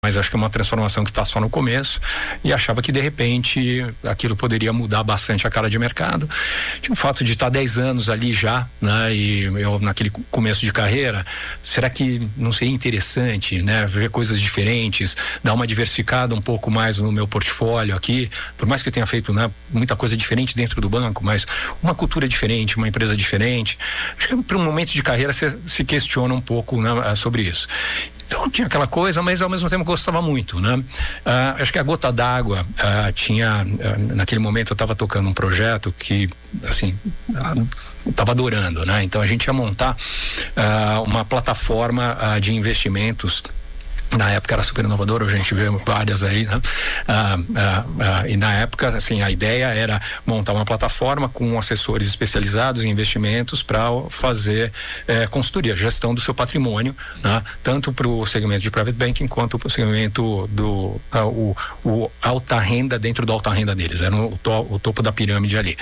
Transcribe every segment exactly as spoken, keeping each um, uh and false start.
mas acho que é uma transformação que está só no começo, e achava que de repente aquilo poderia mudar bastante a cara de mercado. Tinha o fato de estar dez anos ali já, né? E eu naquele começo de carreira, será que não seria interessante, né? Ver coisas diferentes, dar uma diversificada um pouco mais no meu portfólio aqui, por mais que eu tenha feito, né, muita coisa diferente dentro do banco, mas uma cultura diferente, uma empresa diferente. Acho que para um momento de carreira você se questiona um pouco, né, sobre isso. Então tinha aquela coisa, mas ao mesmo tempo gostava muito, né? Ah, acho que a gota d'água ah, tinha, ah, naquele momento eu estava tocando um projeto que, assim, estava adorando, né? Então a gente ia montar ah, uma plataforma ah, de investimentos. Na época era super inovador, hoje a gente vê várias aí, né? Ah, ah, ah, e na época, assim, a ideia era montar uma plataforma com assessores especializados em investimentos para fazer eh, consultoria, gestão do seu patrimônio, né? Tanto para o segmento de private banking quanto para o segmento do ah, o, o alta renda dentro da alta renda deles, era o, to, o topo da pirâmide ali.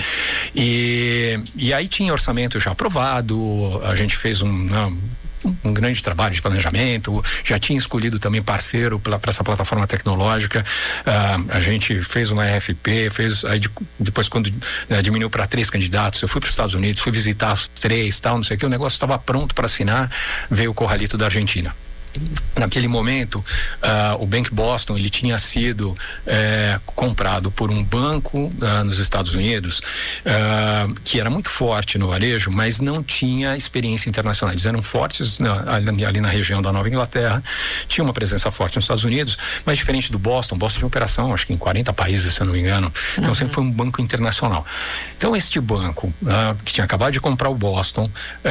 E, e aí tinha orçamento já aprovado, a gente fez um, não, um grande trabalho de planejamento, já tinha escolhido também parceiro para essa plataforma tecnológica. Uh, a gente fez uma R F P, fez aí de, depois quando uh, diminuiu para três candidatos, eu fui para os Estados Unidos, fui visitar os três, tal, não sei o que, o negócio estava pronto para assinar, veio o Corralito da Argentina. Naquele momento, uh, o Bank Boston, ele tinha sido uh, comprado por um banco uh, nos Estados Unidos, uh, que era muito forte no varejo, mas não tinha experiência internacional. Eles eram fortes uh, ali, ali na região da Nova Inglaterra, tinha uma presença forte nos Estados Unidos, mas diferente do Boston, Boston tinha operação, acho que em quarenta países, se eu não me engano. Então uhum. sempre foi um banco internacional. Então este banco, uh, que tinha acabado de comprar o Boston,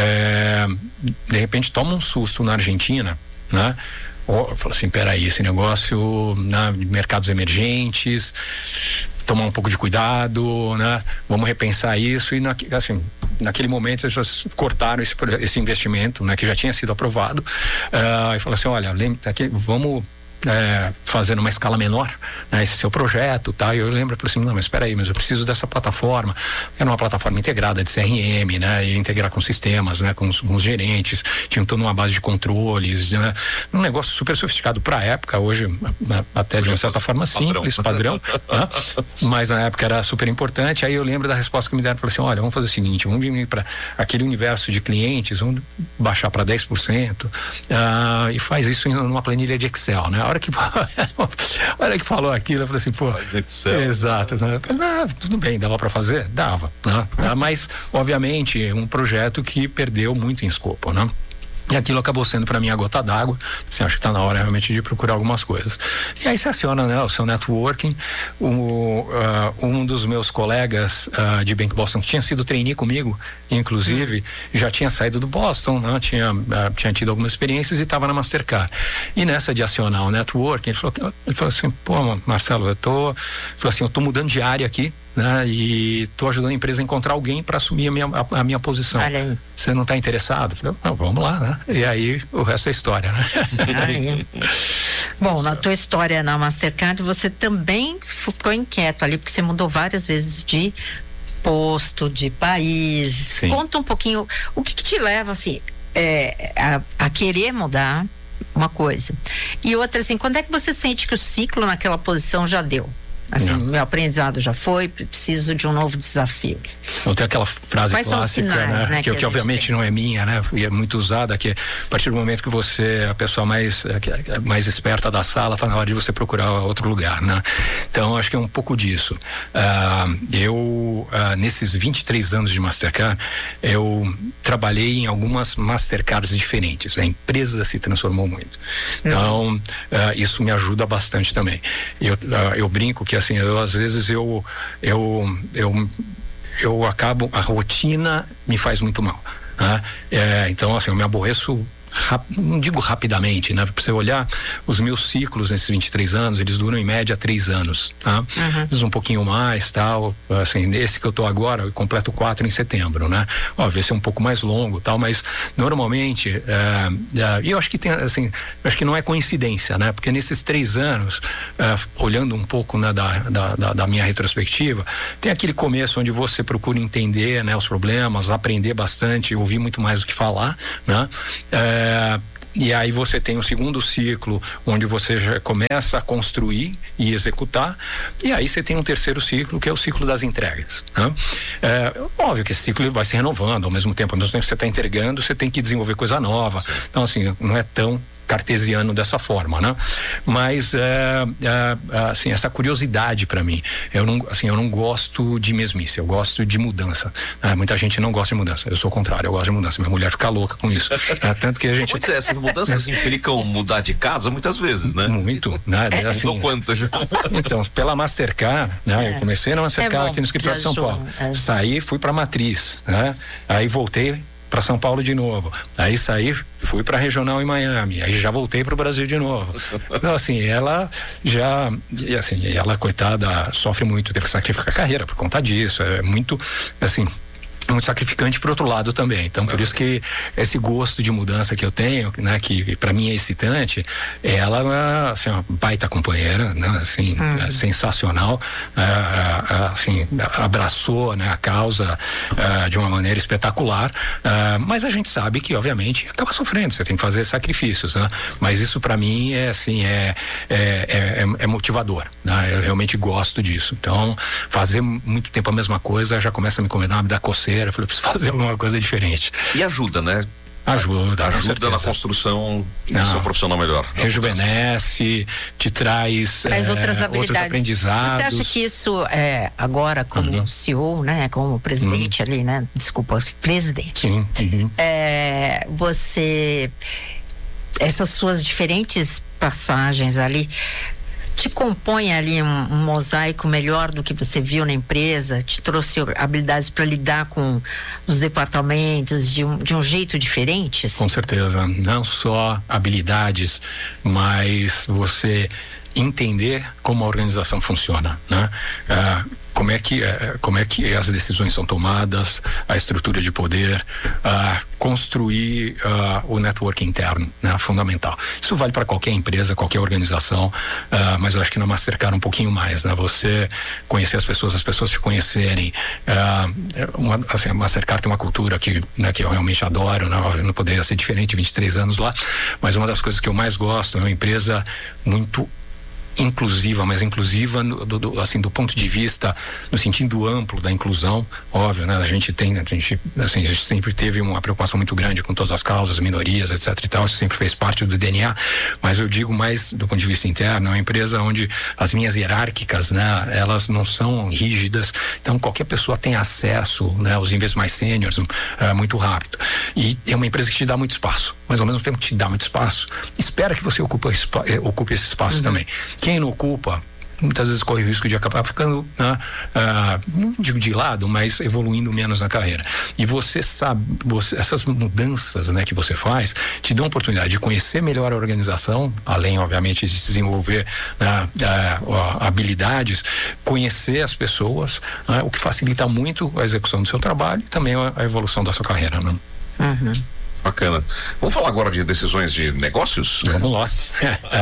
uh, de repente toma um susto na Argentina, né? Oh, falo assim, peraí, esse negócio, né, mercados emergentes, tomar um pouco de cuidado, né? Vamos repensar isso. E na, assim, naquele momento eles cortaram esse, esse investimento, né, que já tinha sido aprovado, uh, e falou assim, olha, lembra, aqui, vamos É, fazendo uma escala menor, né, esse seu projeto, tá? E eu lembro, eu falei assim, não, mas espera aí, mas eu preciso dessa plataforma. Era uma plataforma integrada de C R M, né? E integrar com sistemas, né? Com os, com os gerentes, tinha toda uma base de controles, né? Um negócio super sofisticado para a época, hoje até de uma certa forma simples, padrão, né? Mas na época era super importante. Aí eu lembro da resposta que me deram, falei assim, olha, vamos fazer o seguinte, vamos diminuir para aquele universo de clientes, vamos baixar para dez por cento, uh, e faz isso numa planilha de Excel, né? A hora que, a hora que falou aquilo, eu falei assim, pô, Excel, exato, né? Ah, tudo bem, dava para fazer? Dava, né? Ah, mas, obviamente, um projeto que perdeu muito em escopo, né? E aquilo acabou sendo para mim a gota d'água. Você acha que está na hora realmente de procurar algumas coisas. E aí você aciona, né, o seu networking. O, uh, um dos meus colegas uh, de Bank Boston, que tinha sido trainee comigo, inclusive, hum. já tinha saído do Boston, né, tinha, uh, tinha tido algumas experiências e estava na Mastercard. E nessa de acionar o networking, ele falou, ele falou assim, pô, Marcelo, eu tô, falou assim, eu tô mudando de área aqui, né, e tô ajudando a empresa a encontrar alguém para assumir a minha, a, a minha posição. Você não está interessado? Eu falei, não, vamos lá, né? E aí o resto é história, né? Bom, na tua história na Mastercard, você também ficou inquieto ali, porque você mudou várias vezes de posto, de país. Sim. Conta um pouquinho, o que, que te leva, assim, é, a, a querer mudar uma coisa. E outra, assim, quando é que você sente que o ciclo naquela posição já deu? Assim, não. Meu aprendizado já foi, preciso de um novo desafio. Eu tenho aquela frase Quais clássica, sinais, né? né? Que, que, que obviamente não é minha, né? E é muito usada, que a partir do momento que você é a pessoa mais, mais esperta da sala, tá na hora de você procurar outro lugar, né? Então, acho que é um pouco disso. Uh, eu, uh, nesses vinte e três anos de Mastercard, eu trabalhei em algumas Mastercards diferentes. A empresa se transformou muito. Então, uh, isso me ajuda bastante também. Eu, uh, eu brinco que assim, eu, às vezes eu, eu, eu, eu acabo, a rotina me faz muito mal, né? É, então, assim, eu me aborreço, rap, não digo rapidamente, né? Pra você olhar os meus ciclos nesses vinte e três anos, eles duram em média três anos, tá? Uhum. Eles um pouquinho mais, tal, assim, esse que eu tô agora, eu completo quatro em setembro, né? Óbvio, esse é um pouco mais longo, tal, mas normalmente, e é, é, eu acho que tem, assim, acho que não é coincidência, né? Porque nesses três anos, é, olhando um pouco, né, da, da, da, da minha retrospectiva, tem aquele começo onde você procura entender, né, os problemas, aprender bastante, ouvir muito mais do que falar, né? É, e aí você tem o segundo ciclo, onde você já começa a construir e executar, e aí você tem um terceiro ciclo, que é o ciclo das entregas, né? É óbvio que esse ciclo vai se renovando ao mesmo tempo, ao mesmo tempo que você está entregando, você tem que desenvolver coisa nova. Então, assim, não é tão cartesiano dessa forma, né? Mas é, é, assim, essa curiosidade para mim, eu não, assim, eu não gosto de mesmice, eu gosto de mudança. É, muita gente não gosta de mudança, eu sou o contrário, eu gosto de mudança. Minha mulher fica louca com isso. É, tanto que a gente. Pois é, essas mudanças implicam mudar de casa muitas vezes, né? Muito, né? É, assim, então quanto já? Então, pela Mastercard, né? É. Eu comecei na Mastercard é aqui no escritório de São Paulo. É. Saí, fui para Matriz, né? Aí voltei para São Paulo de novo, aí saí, fui para regional em Miami, aí já voltei para o Brasil de novo. Então, assim, ela já, e assim, ela, coitada, sofre muito, teve que sacrificar a carreira por conta disso, é muito, assim, muito sacrificante por outro lado também. Então, por isso que esse gosto de mudança que eu tenho, né, que para mim é excitante, ela, assim, uma baita companheira, né, assim, hum. é sensacional, é, é, assim, abraçou, né, a causa é, de uma maneira espetacular, é, mas a gente sabe que, obviamente, acaba sofrendo, você tem que fazer sacrifícios, né, mas isso para mim é, assim, é, é, é, é motivador, né, eu realmente gosto disso. Então, fazer muito tempo a mesma coisa já começa a me incomodar, me dar coceira. Eu falei, preciso fazer alguma coisa diferente. E ajuda, né? Ajuda, ajuda na construção do seu profissional melhor. Rejuvenesce, te traz, traz é, outras habilidades. Outros aprendizados. Você acha que isso, é, agora como uhum. C E O, né, como presidente uhum. ali, né? Desculpa, presidente. Sim. Uhum. É, você, essas suas diferentes passagens ali, te compõe ali um, um mosaico melhor do que você viu na empresa, te trouxe habilidades para lidar com os departamentos de um, de um jeito diferente? Assim? Com certeza, não só habilidades, mas você entender como a organização funciona, né? Ah, como é que como é que as decisões são tomadas, a estrutura de poder, uh, construir uh, o network interno, né, fundamental. Isso vale para qualquer empresa, qualquer organização, uh, mas eu acho que na Mastercard um pouquinho mais, né? Você conhecer as pessoas, as pessoas te conhecerem. Uh, uma, assim, a Mastercard tem uma cultura que, né, que eu realmente adoro, né? Eu não poderia ser diferente, vinte e três anos lá, mas uma das coisas que eu mais gosto é uma empresa muito inclusiva, mas inclusiva no, do, do, assim, do ponto de vista, no sentido amplo da inclusão, óbvio, né? A gente tem, a gente, assim, a gente sempre teve uma preocupação muito grande com todas as causas, minorias, etc e tal, isso sempre fez parte do D N A, mas eu digo mais do ponto de vista interno, é uma empresa onde as linhas hierárquicas, né, elas não são rígidas, então qualquer pessoa tem acesso, né, aos níveis mais sêniores, é, muito rápido, e é uma empresa que te dá muito espaço, mas ao mesmo tempo te dá muito espaço, espera que você ocupe, ocupe esse espaço uhum. também. Quem não ocupa, muitas vezes corre o risco de acabar ficando, né, ah, não digo de lado, mas evoluindo menos na carreira. E você sabe, você, essas mudanças, né, que você faz, te dão a oportunidade de conhecer melhor a organização, além, obviamente, de desenvolver né, ah, habilidades, conhecer as pessoas, né, o que facilita muito a execução do seu trabalho e também a, a evolução da sua carreira, né? Uhum. Bacana. Vamos falar agora de decisões de negócios? Vamos lá.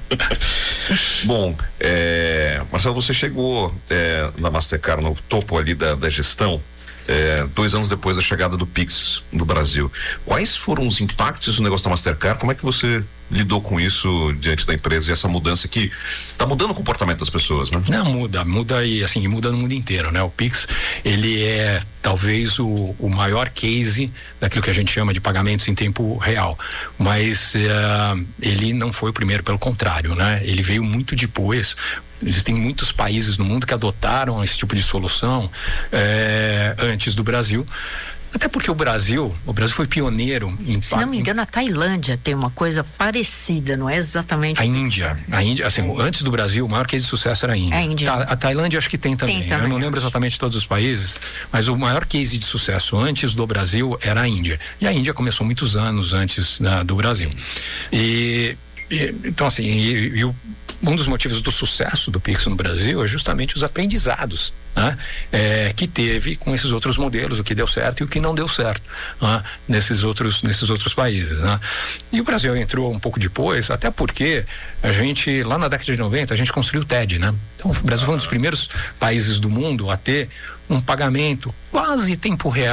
Bom, é, Marcelo, você chegou é, na Mastercard no topo ali da, da gestão, é, dois anos depois da chegada do Pix no Brasil. Quais foram os impactos do negócio da Mastercard? Como é que você lidou com isso diante da empresa e essa mudança que está mudando o comportamento das pessoas, né? Não, muda, muda e assim, muda no mundo inteiro, né? O Pix, ele é talvez o, o maior case daquilo que a gente chama de pagamentos em tempo real, mas uh, ele não foi o primeiro, pelo contrário, né? Ele veio muito depois. Existem muitos países no mundo que adotaram esse tipo de solução eh, antes do Brasil. Até porque o Brasil, o Brasil foi pioneiro em... Se não me engano, a Tailândia tem uma coisa parecida, não é exatamente... A Índia, a Índia, assim, é. antes do Brasil, o maior case de sucesso era a Índia. A Índia. A, a Tailândia acho que tem também. tem também. Eu não lembro exatamente todos os países, mas o maior case de sucesso antes do Brasil era a Índia. E a Índia começou muitos anos antes né, do Brasil. E, e então assim, e, e o um dos motivos do sucesso do Pix no Brasil é justamente os aprendizados, né, é, que teve com esses outros modelos, o que deu certo e o que não deu certo, né, nesses outros nesses outros países, né? E o Brasil entrou um pouco depois, até porque a gente, lá na década de noventa, a gente construiu o T E D, né? Então o Brasil foi um dos primeiros países do mundo a ter um pagamento quase tempo real,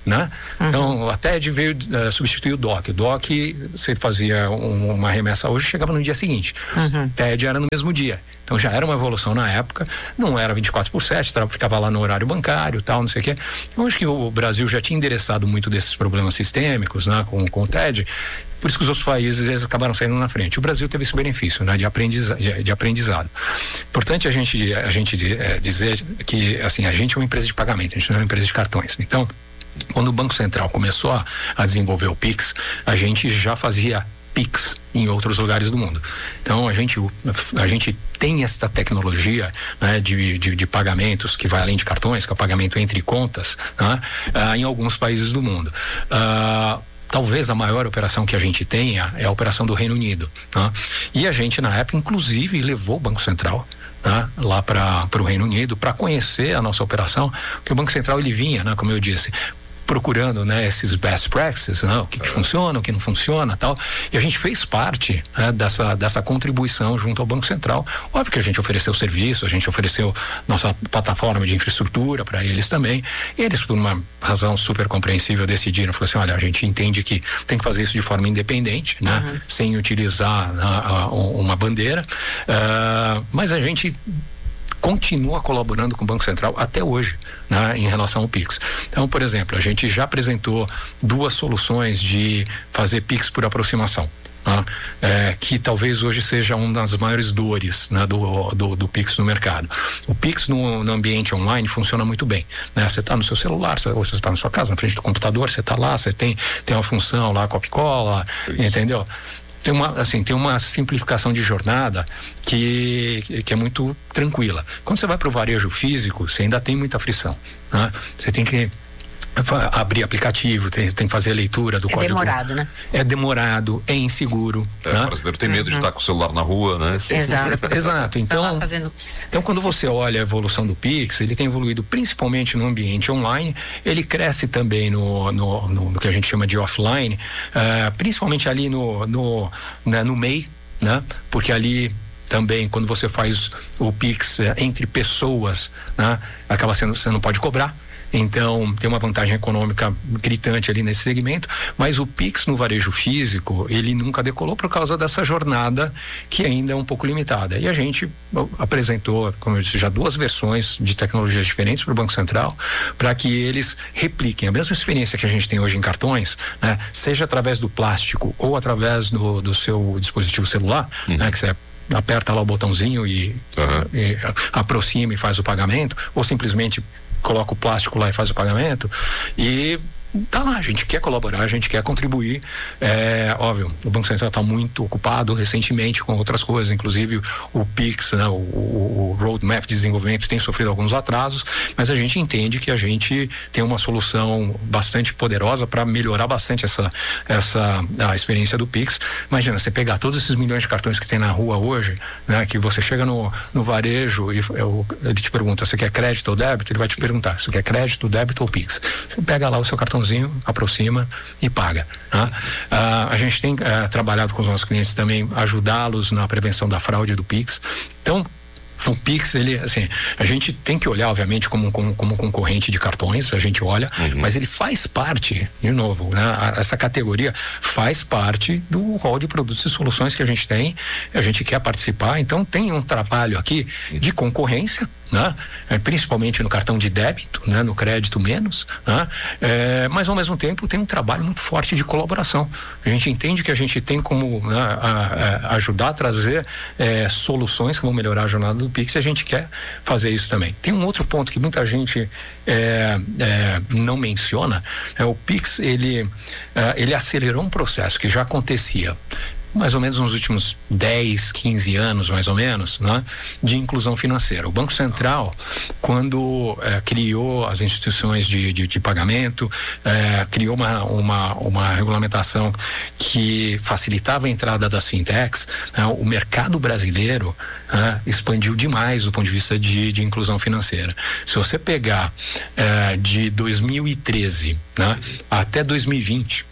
né? Uhum. Então, a T E D veio uh, substituir o D O C. O D O C, você fazia um, uma remessa hoje, chegava no dia seguinte. Uhum. T E D era no mesmo dia. Então, já era uma evolução na época, não era vinte e quatro por sete, ficava lá no horário bancário, tal, não sei o quê. Eu acho que o Brasil já tinha endereçado muito desses problemas sistêmicos, né, com, com o T E D. Por isso que os outros países eles acabaram saindo na frente. O Brasil teve esse benefício, né, de, aprendiza, de, de aprendizado. Importante a gente, a gente é, dizer que, assim, a gente é uma empresa de pagamento, a gente não é uma empresa de cartões. Então, quando o Banco Central começou a, a desenvolver o Pix, a gente já fazia Pix em outros lugares do mundo. Então a gente, a gente tem esta tecnologia, né, de, de, de pagamentos que vai além de cartões, que é o pagamento entre contas, né, uh, em alguns países do mundo. Uh, Talvez a maior operação que a gente tenha é a operação do Reino Unido, né? E a gente na época inclusive levou o Banco Central, né, lá para o Reino Unido para conhecer a nossa operação, porque o Banco Central ele vinha, né, como eu disse, procurando, né, esses best practices, né, o que, que funciona, o que não funciona, tal. E a gente fez parte, né, dessa dessa contribuição junto ao Banco Central. Óbvio que a gente ofereceu serviço, a gente ofereceu nossa plataforma de infraestrutura para eles também. E eles, por uma razão super compreensível, decidiram, falaram assim, olha, a gente entende que tem que fazer isso de forma independente, né, uhum. sem utilizar a, a, uma bandeira, uh, mas a gente continua colaborando com o Banco Central até hoje, né, em relação ao Pix. Então, por exemplo, a gente já apresentou duas soluções de fazer Pix por aproximação, né, é, que talvez hoje seja uma das maiores dores, né, do, do, do Pix no mercado. O Pix no, no ambiente online funciona muito bem, né? Você está no seu celular, cê, ou você está na sua casa, na frente do computador, você está lá, você tem, tem uma função lá, copy-cola, entendeu? Tem uma, assim, tem uma simplificação de jornada que, que é muito tranquila. Quando você vai para o varejo físico, você ainda tem muita frição, né? Você tem que abrir aplicativo, tem, tem que fazer a leitura do é código. É demorado, né? É demorado, é inseguro. É, né? O brasileiro tem medo uhum. de estar com o celular na rua, né? Exato. Exato. Então, fazendo... então, quando você olha a evolução do Pix, ele tem evoluído principalmente no ambiente online, ele cresce também no, no, no, no que a gente chama de offline, uh, principalmente ali no, no, né, no M E I, né? Porque ali também, quando você faz o Pix uh, entre pessoas, né? Acaba sendo, você não pode cobrar. Então, tem uma vantagem econômica gritante ali nesse segmento, mas o Pix no varejo físico, ele nunca decolou por causa dessa jornada que ainda é um pouco limitada. E a gente apresentou, como eu disse, já duas versões de tecnologias diferentes para o Banco Central, para que eles repliquem a mesma experiência que a gente tem hoje em cartões, né? Seja através do plástico ou através do, do seu dispositivo celular, uhum. né? Que você aperta lá o botãozinho e, uhum. e aproxima e faz o pagamento, ou simplesmente coloca o plástico lá e faz o pagamento, e tá lá, a gente quer colaborar, a gente quer contribuir. É óbvio, o Banco Central está muito ocupado recentemente com outras coisas, inclusive o Pix, né, o, o, o Roadmap de desenvolvimento tem sofrido alguns atrasos, mas a gente entende que a gente tem uma solução bastante poderosa para melhorar bastante essa, essa a experiência do Pix. Imagina, você pegar todos esses milhões de cartões que tem na rua hoje, né, que você chega no, no varejo e eu, ele te pergunta, você quer crédito ou débito? Ele vai te perguntar, você quer crédito, débito ou Pix? Você pega lá o seu cartão, aproxima e paga. Né? Ah, a gente tem ah, trabalhado com os nossos clientes também, ajudá-los na prevenção da fraude do Pix. Então, o Pix, ele, assim, a gente tem que olhar, obviamente, como, como, como concorrente de cartões, a gente olha, uhum. mas ele faz parte, de novo, né? Essa categoria faz parte do rol de produtos e soluções que a gente tem, a gente quer participar, então tem um trabalho aqui de concorrência, né? É, principalmente no cartão de débito, né? No crédito menos, né? É, mas ao mesmo tempo tem um trabalho muito forte de colaboração. A gente entende que a gente tem como, né, a, a ajudar a trazer é, soluções que vão melhorar a jornada do Pix, e a gente quer fazer isso também. Tem um outro ponto que muita gente é, é, não menciona, é o Pix, ele, é, ele acelerou um processo que já acontecia mais ou menos nos últimos dez, quinze anos, mais ou menos, né, de inclusão financeira. O Banco Central, quando eh, criou as instituições de, de, de pagamento, eh, criou uma, uma, uma regulamentação que facilitava a entrada das fintechs, né, o mercado brasileiro eh, expandiu demais do ponto de vista de, de inclusão financeira. Se você pegar eh, de dois mil e treze, né, até dois mil e vinte,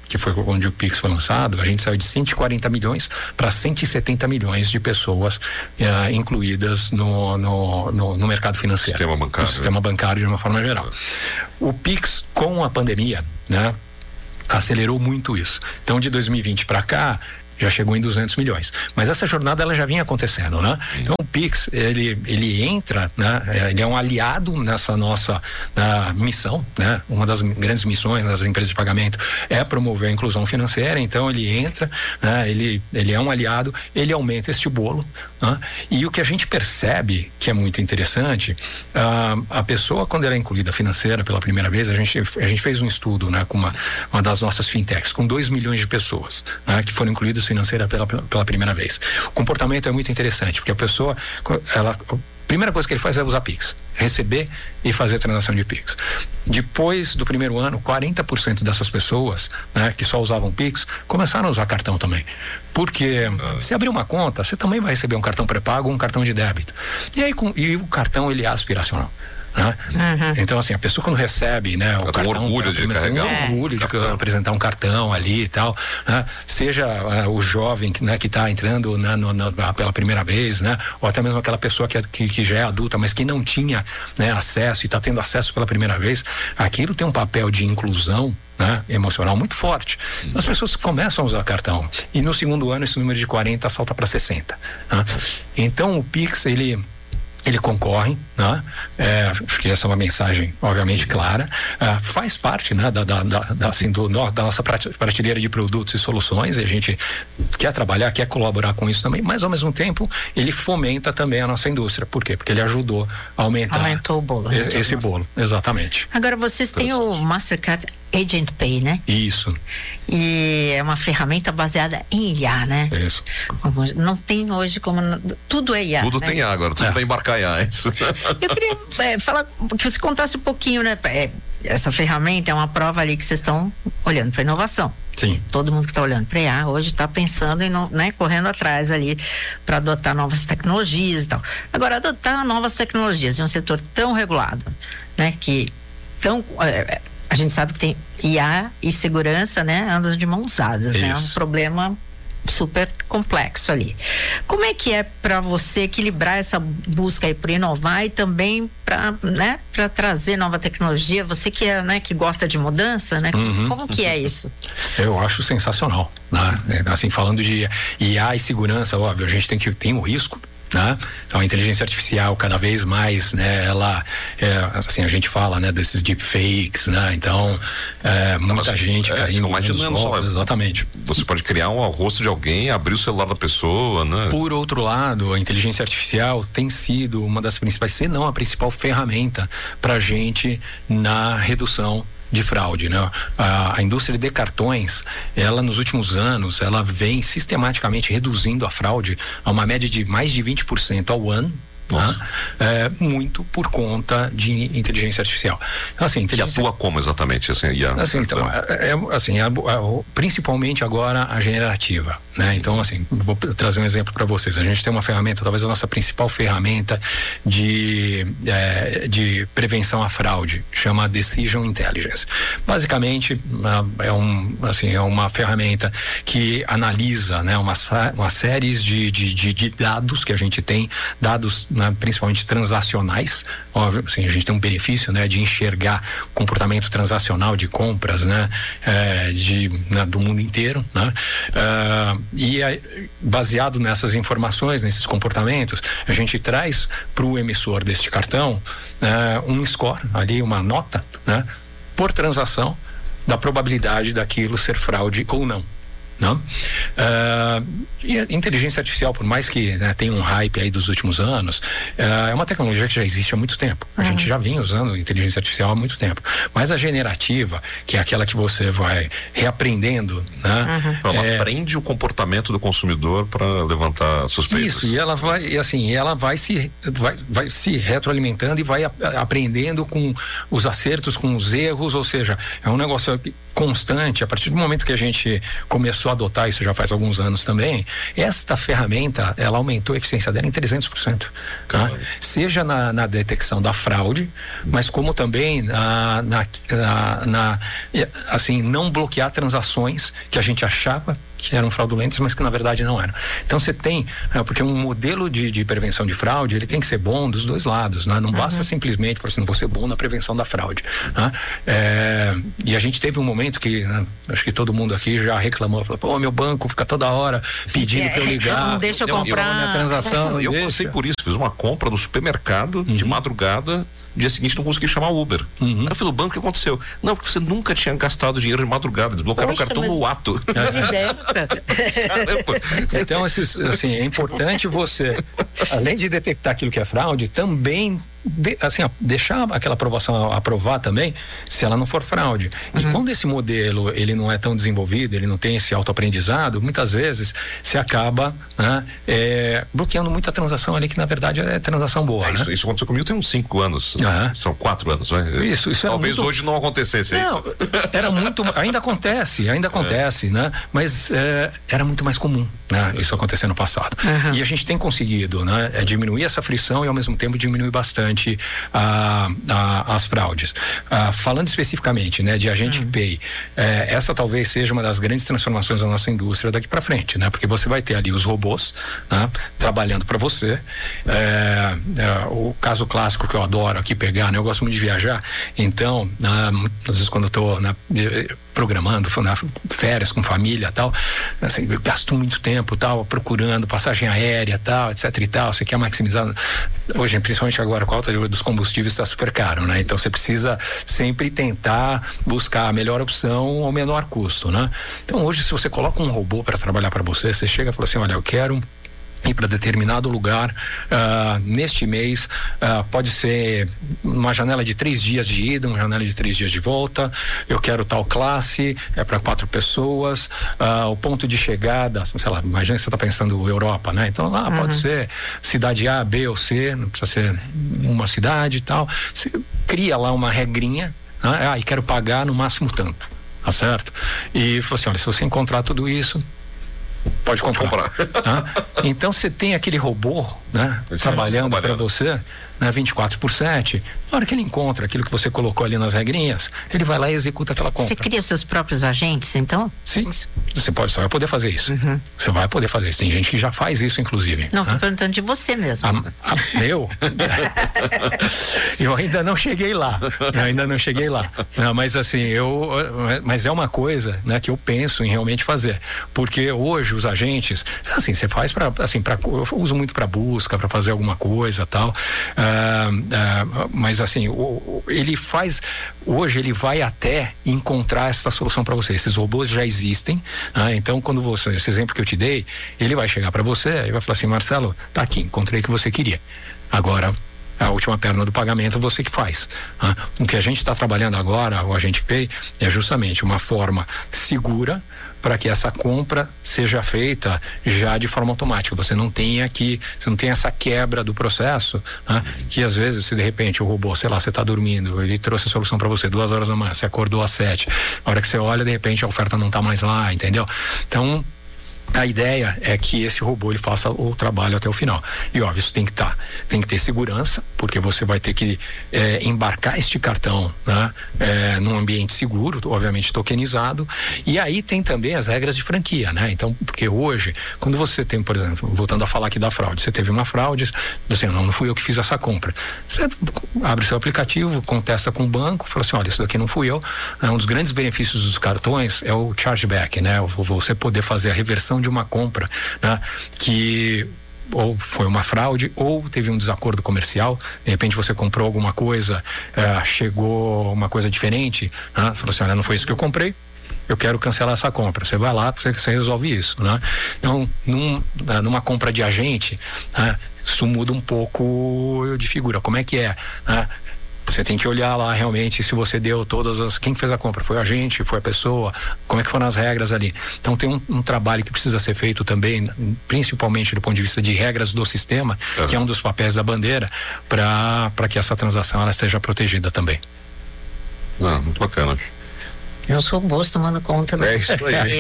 que foi onde o Pix foi lançado, a gente saiu de cento e quarenta milhões para cento e setenta milhões de pessoas uh, incluídas no, no, no, no mercado financeiro. Sistema bancário. No sistema bancário de uma forma geral. O Pix, com a pandemia, né, acelerou muito isso. Então, de dois mil e vinte para cá, já chegou em duzentos milhões. Mas essa jornada ela já vinha acontecendo, né? Então o Pix, ele, ele entra, né? Ele é um aliado nessa nossa na missão, né? Uma das grandes missões das empresas de pagamento é promover a inclusão financeira, então ele entra, né? Ele, ele é um aliado, ele aumenta este bolo, né? E o que a gente percebe, que é muito interessante, uh, a pessoa quando ela é incluída financeira pela primeira vez, a gente, a gente fez um estudo, né? Com uma, uma das nossas fintechs, com dois milhões de pessoas, né? Que foram incluídas financeira pela, pela primeira vez. O comportamento é muito interessante, porque a pessoa, ela, a primeira coisa que ele faz é usar Pix, receber e fazer transação de Pix. Depois do primeiro ano, quarenta por cento dessas pessoas, né, que só usavam Pix, começaram a usar cartão também. Porque ah. se abrir uma conta, você também vai receber um cartão pré-pago ou um cartão de débito. E aí, com, e o cartão, ele é aspiracional. Né? Uhum. Então, assim, a pessoa quando recebe, né, o cartão, um orgulho de carregar, um orgulho é. de cartão. apresentar um cartão ali e tal, né? Seja uh, o jovem, né, que está entrando, né, no, no, pela primeira vez, né, ou até mesmo aquela pessoa que, é, que, que já é adulta, mas que não tinha, né, acesso e está tendo acesso pela primeira vez, aquilo tem um papel de inclusão, né, emocional muito forte. Hum. As pessoas começam a usar cartão e no segundo ano esse número de quarenta salta para sessenta. Né? Então o Pix, ele ele concorre, né? É, acho que essa é uma mensagem obviamente clara, é, faz parte, né, da, da, da, assim, do, da nossa prateleira de produtos e soluções, e a gente quer trabalhar, quer colaborar com isso também, mas ao mesmo tempo ele fomenta também a nossa indústria. Por quê? Porque ele ajudou a aumentar aumentou o bolo, esse, esse bolo, exatamente. Agora vocês têm o Mastercard Agent Pay, né? Isso. E é uma ferramenta baseada em I A, né? Isso. Não tem hoje como... Tudo é I A, Tudo né? tem I A agora, tudo é. Vai embarcar I A, isso. Eu queria é, falar, que você contasse um pouquinho, né? É, essa ferramenta é uma prova ali que vocês estão olhando para inovação. Sim. Todo mundo que está olhando para I A hoje está pensando em, né, correndo atrás ali para adotar novas tecnologias e tal. Agora, adotar novas tecnologias em um setor tão regulado, né? Que tão... É, a gente sabe que tem I A e segurança, né, andam de mãos dadas, né? É um problema super complexo ali. Como é que é para você equilibrar essa busca aí por inovar e também para, né, para trazer nova tecnologia? Você que é, né, que gosta de mudança, né? Uhum. Como que é isso? Eu acho sensacional, né? Assim, falando de I A e segurança, óbvio, a gente tem que tem um risco. Né? Então a inteligência artificial cada vez mais, né, ela é, assim, a gente fala, né, desses deepfakes, né? Então é, muita Mas, gente é, caindo imaginando só, exatamente. Você pode criar um rosto de alguém, abrir o celular da pessoa, né? Por outro lado, a inteligência artificial tem sido uma das principais, se não a principal ferramenta pra gente na redução de fraude, né? A, a indústria de cartões, ela nos últimos anos, ela vem sistematicamente reduzindo a fraude a uma média de mais de vinte por cento ao ano. Né? É, muito por conta de inteligência artificial. Então, assim, inteligência... Que atua como exatamente? Assim, a... assim, então, é, é, assim, é, é, principalmente agora a generativa, né? Então, assim, vou trazer um exemplo para vocês. A gente tem uma ferramenta, talvez a nossa principal ferramenta de, é, de prevenção à fraude, chama Decision Intelligence. Basicamente, é, um, assim, é uma ferramenta que analisa, né, uma, uma série de, de, de, de dados que a gente tem, dados, né, principalmente transacionais. Óbvio, assim, a gente tem um benefício, né, de enxergar comportamento transacional de compras, né, é, de, né, do mundo inteiro, né, uh, e é, baseado nessas informações, nesses comportamentos, a gente traz para o emissor deste cartão uh, um score, ali uma nota, né, por transação da probabilidade daquilo ser fraude ou não. Não? Uh, e a inteligência artificial, por mais que, né, tenha um hype aí dos últimos anos, uh, é uma tecnologia que já existe há muito tempo. A uhum. gente já vinha usando inteligência artificial há muito tempo. Mas a generativa, que é aquela que você vai reaprendendo, né? Uhum. Ela é... aprende o comportamento do consumidor para levantar suspeitas. Isso, e ela vai, e assim, ela vai se, vai, vai se retroalimentando e vai a, aprendendo com os acertos, com os erros, ou seja, é um negócio que constante, a partir do momento que a gente começou a adotar isso já faz alguns anos também, esta ferramenta, ela aumentou a eficiência dela em trezentos por cento, tá? Seja na, na detecção da fraude, mas como também na, na, na, na assim, não bloquear transações que a gente achava que eram fraudulentas, mas que na verdade não eram. Então você tem, porque um modelo de, de prevenção de fraude, ele tem que ser bom dos dois lados, né? Não uhum. basta simplesmente falar assim, não vou ser bom na prevenção da fraude, né? É, e a gente teve um momento que, né, acho que todo mundo aqui já reclamou, falou, pô, meu banco fica toda hora pedindo é, para eu ligar, não deixa eu comprar minha transação. Eu passei por isso, fiz uma compra no supermercado uhum. de madrugada, no dia seguinte não consegui chamar o Uber. Uhum. Aí eu falei, o banco, o que aconteceu? Não, porque você nunca tinha gastado dinheiro de madrugada, desbloquearam o cartão mas... no ato. Então, esses, assim, é importante você, além de detectar aquilo que é fraude, também de, assim, ó, deixar aquela aprovação aprovar também, se ela não for fraude. Uhum. E quando esse modelo ele não é tão desenvolvido, ele não tem esse autoaprendizado, muitas vezes se acaba, né, é, bloqueando muita transação ali que na verdade é transação boa. É, né? isso, isso aconteceu comigo tem uns cinco anos, uhum. são quatro anos, né? Isso, isso talvez muito... hoje não acontecesse não, isso. Era muito, ainda acontece, ainda acontece, é. né? Mas é, era muito mais comum, né? Isso acontecer no passado. Uhum. E a gente tem conseguido, né? É diminuir essa frição e ao mesmo tempo diminuir bastante a, a, as fraudes. Ah, falando especificamente, né, de Agent uhum. Pay, é, essa talvez seja uma das grandes transformações da nossa indústria daqui para frente, né? Porque você vai ter ali os robôs, né, trabalhando para você. É, é, o caso clássico que eu adoro aqui pegar, né? Eu gosto muito de viajar, então, ah, às vezes quando eu tô, né, programando, na férias com família, tal, assim, eu gasto muito tempo, tal, procurando passagem aérea, tal, etc e tal. Você quer maximizar hoje, principalmente agora com a alta dos combustíveis, está super caro, né? Então você precisa sempre tentar buscar a melhor opção ao menor custo, né? Então hoje, se você coloca um robô para trabalhar para você, você chega e fala assim, olha, eu quero ir para determinado lugar uh, neste mês, uh, pode ser uma janela de três dias de ida, uma janela de três dias de volta, eu quero tal classe, é para quatro pessoas, uh, o ponto de chegada, sei lá, imagina que você está pensando Europa, né? Então lá uhum. pode ser cidade A, B ou C, não precisa ser uma cidade e tal, você cria lá uma regrinha, né? Ah, e quero pagar no máximo tanto, tá certo? E falou assim, olha, se você encontrar tudo isso, pode comprar. Pode comprar. Ah, então você tem aquele robô, né, trabalhando para você, né, vinte e quatro por sete. Na hora que ele encontra aquilo que você colocou ali nas regrinhas, ele vai lá e executa aquela compra. Você cria seus próprios agentes, então? Sim, você pode, você vai poder fazer isso. Uhum. Você vai poder fazer isso. Tem gente que já faz isso, inclusive. Não, tô né? perguntando de você mesmo. A, a, eu? Eu ainda não cheguei lá. Eu ainda não cheguei lá. Não, mas assim, eu, mas é uma coisa, né, que eu penso em realmente fazer. Porque hoje os agentes, assim, você faz para, assim, para, eu uso muito para busca, para fazer alguma coisa, tal. Ah, ah, mas assim, o, o, ele faz, hoje ele vai até encontrar essa solução para você. Esses robôs já existem, ah, então quando você, esse exemplo que eu te dei, ele vai chegar para você e vai falar assim, Marcelo, tá aqui, encontrei o que você queria. Agora, a última perna do pagamento você que faz. Ah, o que a gente está trabalhando agora, o Agent Pay, é justamente uma forma segura para que essa compra seja feita já de forma automática. Você não tenha que, você não tem essa quebra do processo, né? Que às vezes, se de repente o robô, sei lá, você está dormindo, ele trouxe a solução para você duas horas da manhã, você acordou às sete, a hora que você olha, de repente a oferta não está mais lá, entendeu? Então, a ideia é que esse robô ele faça o trabalho até o final. E óbvio, isso tem que estar, tá, tem que ter segurança, porque você vai ter que é, embarcar este cartão, né, é, num ambiente seguro, obviamente tokenizado. E aí tem também as regras de franquia, né? Então, porque hoje, quando você tem, por exemplo, voltando a falar aqui da fraude, você teve uma fraude, você não, não fui eu que fiz essa compra. Você abre o seu aplicativo, contesta com o banco, fala assim, olha, isso daqui não fui eu. É, um dos grandes benefícios dos cartões é o chargeback, né? Você poder fazer a reversão de uma compra, né, que ou foi uma fraude ou teve um desacordo comercial, de repente você comprou alguma coisa, eh, chegou uma coisa diferente, né, falou assim, olha, não foi isso que eu comprei, eu quero cancelar essa compra. Você vai lá, você, você resolve isso, né? Então, num, numa compra de agente, né, isso muda um pouco de figura. Como é que é, né? Você tem que olhar lá realmente se você deu todas as... Quem fez a compra? Foi o agente? Foi a pessoa? Como é que foram as regras ali? Então tem um, um trabalho que precisa ser feito também, principalmente do ponto de vista de regras do sistema, uhum. que é um dos papéis da bandeira, para para que essa transação ela esteja protegida também. Ah, muito bacana. Os robôs tomando conta do... É isso aí.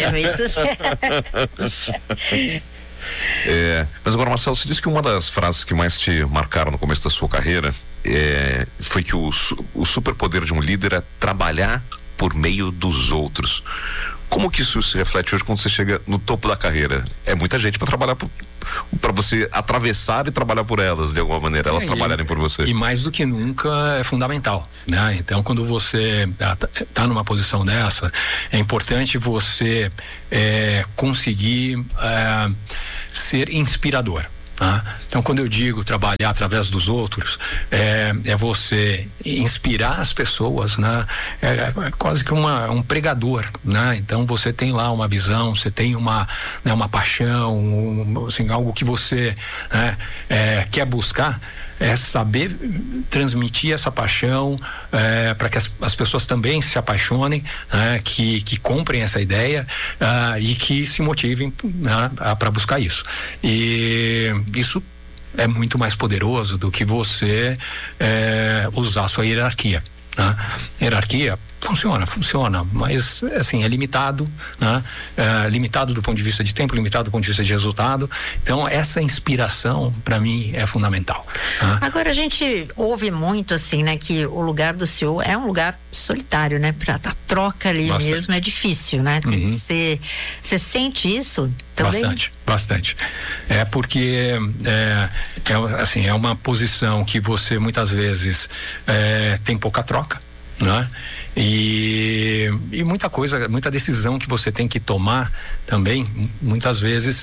É, mas agora, Marcelo, você disse que uma das frases que mais te marcaram no começo da sua carreira é, foi que o, o superpoder de um líder é trabalhar por meio dos outros. Como que isso se reflete hoje quando você chega no topo da carreira? É muita gente para trabalhar para você atravessar e trabalhar por elas de alguma maneira, elas é, trabalharem e, por você. E mais do que nunca é fundamental, né? Então, quando você está numa posição dessa, é importante você é, conseguir é, ser inspirador. Ah, então, quando eu digo trabalhar através dos outros, é, é você inspirar as pessoas, né? É, é quase que uma, um pregador, né? Então, você tem lá uma visão, você tem uma, né, uma paixão, um, assim, algo que você, né, é, quer buscar. É saber transmitir essa paixão é, para que as, as pessoas também se apaixonem, né, que, que comprem essa ideia uh, e que se motivem, né, para buscar isso. E isso é muito mais poderoso do que você é, usar a sua hierarquia. Né? Hierarquia funciona, funciona, mas assim, é limitado, né? É, limitado do ponto de vista de tempo, limitado do ponto de vista de resultado. Então, essa inspiração para mim é fundamental. Né? Agora, a gente ouve muito assim, né, que o lugar do C E O é um lugar solitário, né? Pra a troca ali bastante. Mesmo é difícil, né? Uhum. Você, você sente isso também? Bastante, bastante. É porque é, é, assim, é uma posição que você muitas vezes é, tem pouca troca, né? E, e muita coisa, muita decisão que você tem que tomar também, muitas vezes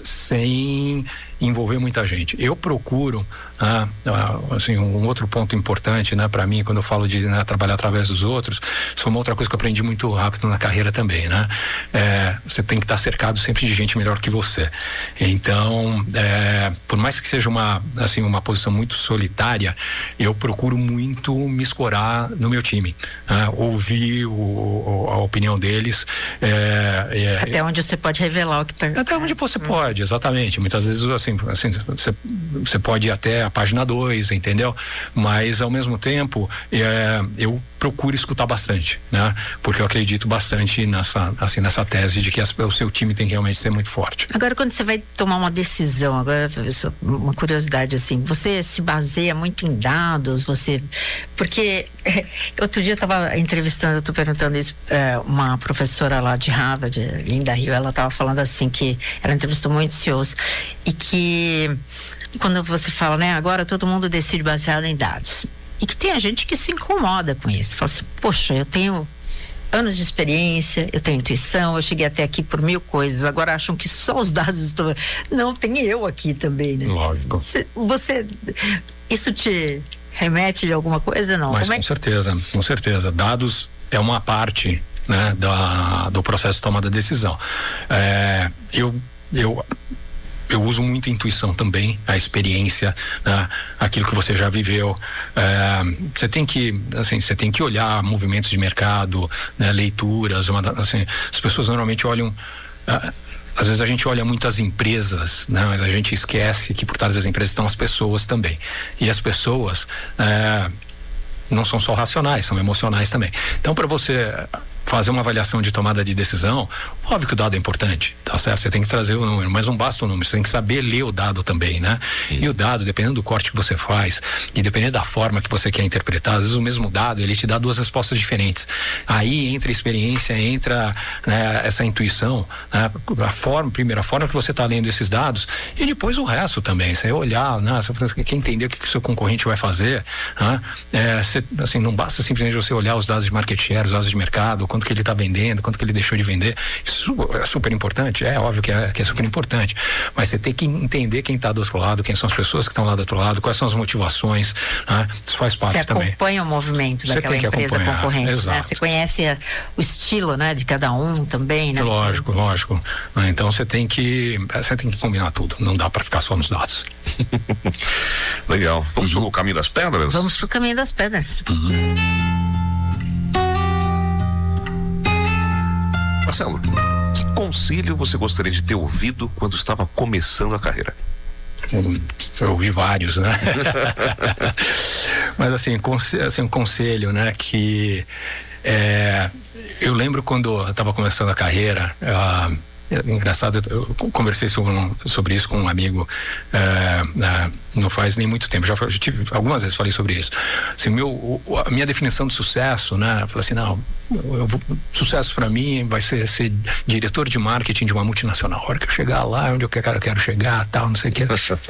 sem envolver muita gente. Eu procuro, ah, assim, um outro ponto importante, né, para mim, quando eu falo de, né, trabalhar através dos outros, isso foi uma outra coisa que eu aprendi muito rápido na carreira também, né? É, você tem que estar cercado sempre de gente melhor que você. Então, é, por mais que seja uma, assim, uma posição muito solitária, eu procuro muito me escorar no meu time, né? Ouvir o, a opinião deles. É, é, até onde você pode revelar o que está... Até onde você hum. pode, exatamente. Muitas vezes, assim, assim você, você pode ir até a página dois, entendeu? Mas, ao mesmo tempo, é, eu procuro escutar bastante, né? Porque eu acredito bastante nessa, assim, nessa tese de que as, o seu time tem que realmente ser muito forte. Agora, quando você vai tomar uma decisão, agora, uma curiosidade, assim, você se baseia muito em dados, você... Porque outro dia eu estava entrevistando, eu estou perguntando isso, é, uma professora lá de Harvard, Linda Hill, ela estava falando assim que ela entrevistou muitos C E Os e que quando você fala, né, agora todo mundo decide baseado em dados. E que tem a gente que se incomoda com isso. Fala assim, poxa, eu tenho anos de experiência, eu tenho intuição, eu cheguei até aqui por mil coisas, agora acham que só os dados estão... Não, tem eu aqui também, né? Lógico. Você, você isso te remete de alguma coisa, não? Mas Como é com que... certeza, com certeza. Dados é uma parte, né, da, do processo de tomada de decisão. É, eu... eu Eu uso muito a intuição também, a experiência, né? Aquilo que você já viveu. É, você tem que, assim, você tem que olhar movimentos de mercado, né? Leituras, uma, assim, as pessoas normalmente olham. Uh, às vezes a gente olha muito as empresas, né? Mas a gente esquece que por trás das empresas estão as pessoas também. E as pessoas é, não são só racionais, são emocionais também. Então, para você fazer uma avaliação de tomada de decisão, óbvio que o dado é importante, tá certo? Você tem que trazer o número, mas não basta o número, você tem que saber ler o dado também, né? Sim. E o dado, dependendo do corte que você faz e dependendo da forma que você quer interpretar, às vezes o mesmo dado, ele te dá duas respostas diferentes. Aí entra a experiência, entra, né, essa intuição, né? A forma, primeiro, a forma que você está lendo esses dados e depois o resto também, você olhar, né? Você quer entender o que, que o seu concorrente vai fazer, né? É, você, assim, não basta simplesmente você olhar os dados de market share, os dados de mercado, quanto que ele está vendendo, quanto que ele deixou de vender. Isso é super importante, é óbvio que é, que é super importante, mas você tem que entender quem está do outro lado, quem são as pessoas que estão lá do outro lado, quais são as motivações, né? Isso faz parte você também. Você acompanha o movimento você daquela empresa concorrente, exato. Né? Você conhece a, o estilo, né, de cada um também, né? Lógico, lógico. Então você tem que você tem que combinar tudo, não dá para ficar só nos dados. Legal. Vamos uhum. pro caminho das pedras? Vamos pro caminho das pedras. Uhum. Marcelo, que conselho você gostaria de ter ouvido quando estava começando a carreira? Eu ouvi vários, né? Mas assim, conselho, assim, um conselho, né, que É, eu lembro quando eu estava começando a carreira, uh, é engraçado, eu conversei sobre, sobre isso com um amigo uh, uh, não faz nem muito tempo, já, já tive algumas vezes falei sobre isso. Assim, meu, a minha definição de sucesso, né? Eu falei assim, não, eu vou, sucesso para mim vai ser ser diretor de marketing de uma multinacional. A hora que eu chegar lá, onde eu quero, quero chegar, tal, não sei o que.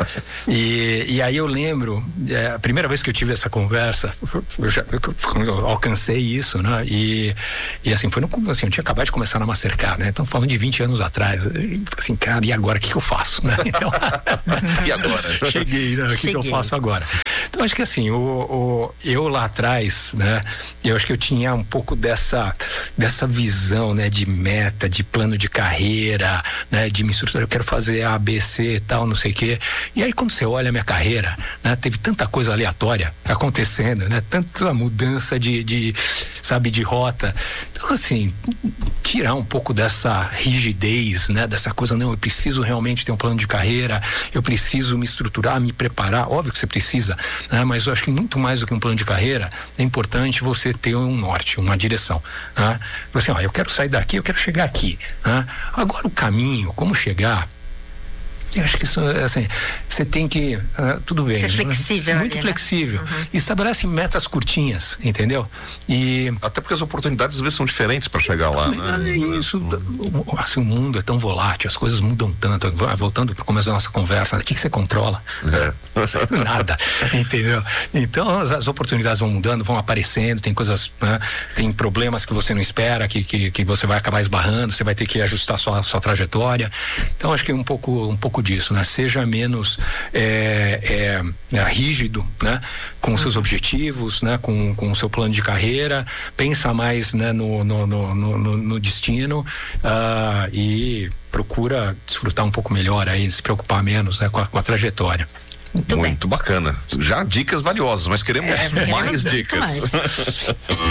e, e aí eu lembro, é, a primeira vez que eu tive essa conversa, eu, já, eu alcancei isso, né? E, e assim, foi no, assim, eu tinha acabado de começar na Mastercard, né? Então, falando de vinte anos atrás, assim, cara, e agora o que, que eu faço, né? Então, e agora? Cheguei. O que, que eu faço agora? Então, acho que assim, o, o, eu lá atrás, né, eu acho que eu tinha um pouco dessa, dessa visão, né, de meta, de plano de carreira, né, de me estruturar, eu quero fazer A, B, C e tal, não sei o quê. E aí, quando você olha a minha carreira, né, teve tanta coisa aleatória acontecendo, né, tanta mudança de, de, sabe, de rota. Então, assim, tirar um pouco dessa rigidez, né, dessa coisa, não, eu preciso realmente ter um plano de carreira, eu preciso me estruturar, me preparar, óbvio que você precisa, né? Mas eu acho que muito mais do que um plano de carreira, é importante você ter um norte, uma direção, né? Assim, ó, eu quero sair daqui, eu quero chegar aqui, né? Agora o caminho, como chegar, eu acho que isso, assim, você tem que, uh, tudo bem. Ser flexível. Né? Muito ali, flexível. Né? Uhum. Estabelece metas curtinhas, entendeu? E até porque as oportunidades às vezes são diferentes para chegar lá, né? Isso, assim, o mundo é tão volátil, as coisas mudam tanto. Voltando para o começo da nossa conversa, o que, que você controla? É. Nada, entendeu? Então as, as oportunidades vão mudando, vão aparecendo, tem coisas, né? Tem problemas que você não espera, que, que, que você vai acabar esbarrando, você vai ter que ajustar sua, sua trajetória. Então acho que um pouco, um pouco disso, né? Seja menos é, é, é, rígido, né? Com os seus objetivos, né? Com, com o seu plano de carreira, pensa mais, né? no, no, no, no, no destino uh, e procura desfrutar um pouco melhor aí, se preocupar menos, né? com, a, com a trajetória. Muito, muito bacana. Já dicas valiosas, mas queremos é, mais queremos dicas. Mais.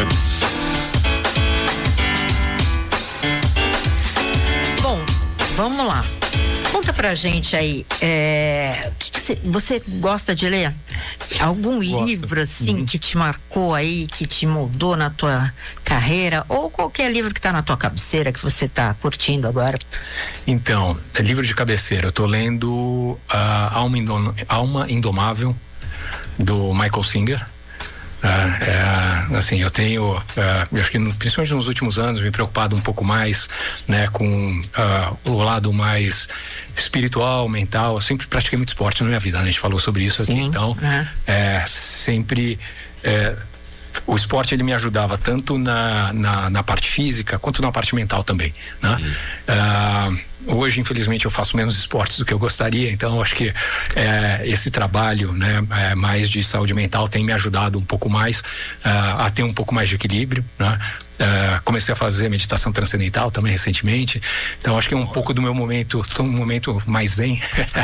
Bom, vamos lá. Conta pra gente aí, é, que que você, você gosta de ler? Algum Gosto. livro assim uhum. que te marcou aí, que te moldou na tua carreira, ou qualquer livro que tá na tua cabeceira que você tá curtindo agora? Então, é livro de cabeceira, eu tô lendo uh, Alma, Indom- Alma Indomável, do Michael Singer. Uh, é, assim, eu tenho, uh, eu acho que no, principalmente nos últimos anos, me preocupado um pouco mais, né, com uh, o lado mais espiritual, mental. Eu sempre pratiquei muito esporte na minha vida, né? A gente falou sobre isso Sim. aqui, então uhum. é, sempre é, o esporte ele me ajudava tanto na, na, na parte física quanto na parte mental também, né? Uhum. Uh, Hoje, infelizmente, eu faço menos esportes do que eu gostaria, então acho que é, esse trabalho, né, é, mais de saúde mental tem me ajudado um pouco mais uh, a ter um pouco mais de equilíbrio, né? Uh, comecei a fazer meditação transcendental também recentemente, então acho que é um pouco do meu momento, um momento mais zen.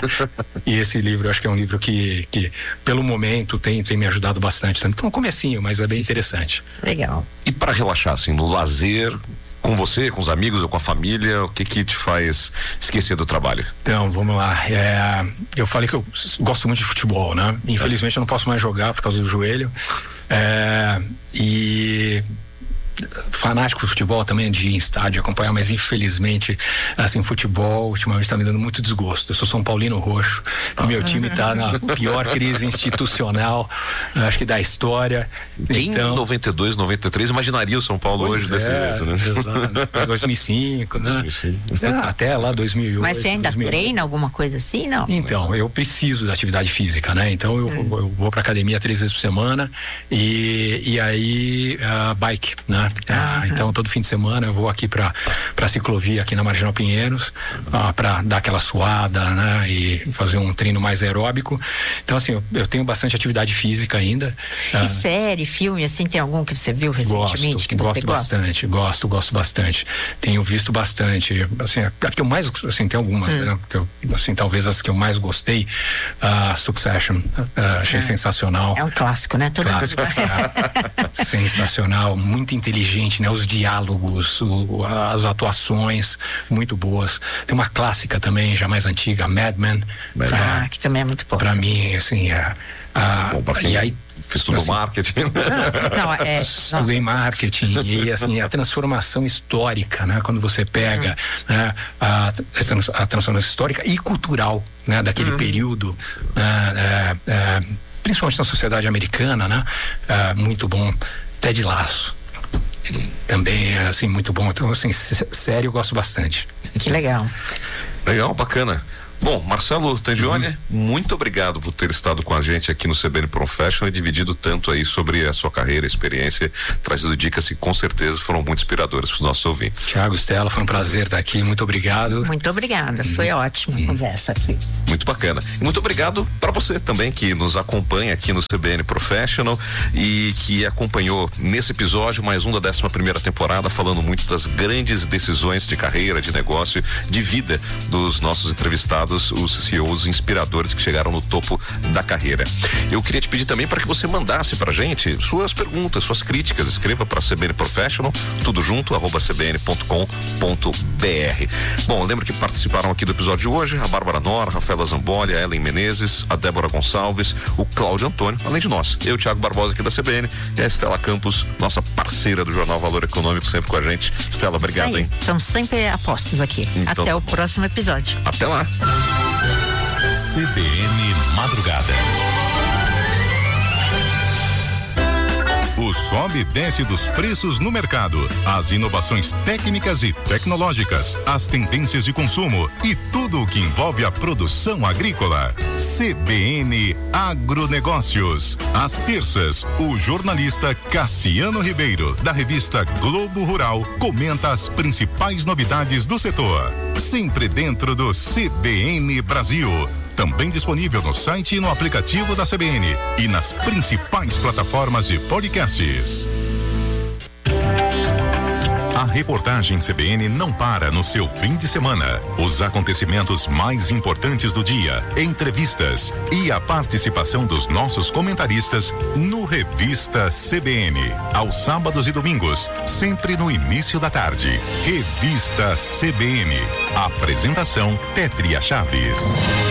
E esse livro, eu acho que é um livro que, que pelo momento, tem, tem me ajudado bastante. Então, um comecinho, mas é bem interessante. Legal. E para relaxar, assim, no lazer, com você, com os amigos ou com a família, o que que te faz esquecer do trabalho? Então, vamos lá. É, eu falei que eu gosto muito de futebol, né? Infelizmente eu não posso mais jogar por causa do joelho. É, e fanático de futebol também, de ir em estádio acompanhar, mas infelizmente, assim, futebol ultimamente está me dando muito desgosto. Eu sou São Paulino roxo, o meu time está na pior crise institucional, acho que da história. Quem então, em noventa e dois, noventa e três imaginaria o São Paulo hoje desse é, jeito, né? Exato. dois mil e cinco, né? dois mil e cinco. É, até lá dois mil e oito. Mas você ainda dois mil e oito. treina alguma coisa assim, não? Então, eu preciso da atividade física, né? Então eu, hum. eu vou pra academia três vezes por semana e, e aí uh, bike, né? Uh, então todo fim de semana eu vou aqui pra, pra ciclovia aqui na Marginal Pinheiros, uh, pra dar aquela suada, né? E fazer um treino mais aeróbico. Então assim, eu, eu tenho bastante atividade física ainda. E uh, série, filme, assim, tem algum que você viu recentemente? Gosto, que gosto você gosta? bastante, gosto, gosto bastante. Tenho visto bastante, assim, a que eu mais, assim, tem algumas, hum. né? Que eu, assim, talvez as que eu mais gostei, uh, Succession, uh, achei é. sensacional. É um clássico, né? Todo clássico, é. Sensacional, muito inteligente. inteligente, né? Os diálogos, o, as atuações muito boas. Tem uma clássica também, já mais antiga, Mad Men. Ah, que também é muito boa. Pra mim, assim, é, a, Bom, e aí fiz tudo assim, marketing. Não, é. Estudei marketing e assim, a transformação histórica, né? Quando você pega uhum. né, a, a transformação histórica e cultural, né? Daquele uhum. período, né, é, é, principalmente na sociedade americana, né? É, muito bom. Ted Lasso. Também é assim, muito bom. Então, assim, sério, eu gosto bastante. Que legal. Legal, bacana. Bom, Marcelo Tangione, uhum. muito obrigado por ter estado com a gente aqui no C B N Professional e dividido tanto aí sobre a sua carreira, experiência, trazido dicas que com certeza foram muito inspiradoras para os nossos ouvintes. Thiago, Stella, foi um prazer estar aqui, muito obrigado. Muito obrigada, uhum. foi ótima a uhum. conversa aqui. Muito bacana. E muito obrigado para você também que nos acompanha aqui no C B N Professional e que acompanhou nesse episódio mais um da décima primeira temporada, falando muito das grandes decisões de carreira, de negócio, de vida dos nossos entrevistados, os C E Os inspiradores que chegaram no topo da carreira. Eu queria te pedir também para que você mandasse pra gente suas perguntas, suas críticas, escreva para C B N Professional, tudo junto, arroba c b n ponto com ponto b r. Bom, lembro que participaram aqui do episódio de hoje a Bárbara Nora, Rafaela Zamboli, a Ellen Menezes, a Débora Gonçalves, o Cláudio Antônio, além de nós, eu, Thiago Barbosa aqui da C B N, e a Estela Campos, nossa parceira do Jornal Valor Econômico, sempre com a gente. Estela, obrigado, hein? Estamos sempre a postos aqui. Então, até o próximo episódio. Até lá. C B N Madrugada. O sobe e desce dos preços no mercado, as inovações técnicas e tecnológicas, as tendências de consumo e tudo o que envolve a produção agrícola. C B N Agronegócios. Às terças, o jornalista Cassiano Ribeiro, da revista Globo Rural, comenta as principais novidades do setor. Sempre dentro do C B N Brasil. Também disponível no site e no aplicativo da C B N e nas principais plataformas de podcasts. A reportagem C B N não para no seu fim de semana. Os acontecimentos mais importantes do dia, entrevistas e a participação dos nossos comentaristas no Revista C B N. Aos sábados e domingos, sempre no início da tarde. Revista C B N. Apresentação Pétria Chaves.